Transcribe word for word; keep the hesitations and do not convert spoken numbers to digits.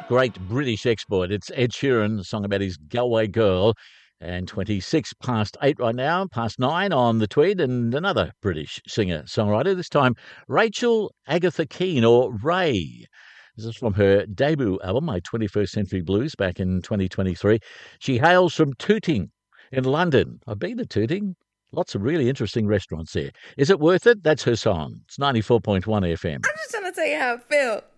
great British export. It's Ed Sheeran, a song about his Galway girl. And twenty-six past eight right now, past nine on the Tweed, and another British singer-songwriter, this time Rachel Agatha Keane, or Ray. This is from her debut album, My twenty-first Century Blues, back in twenty twenty-three. She hails from Tooting in London. I've been to Tooting. Lots of really interesting restaurants there. Is it worth it? That's her song. It's ninety-four point one F M. I'm just trying to tell you how I feel.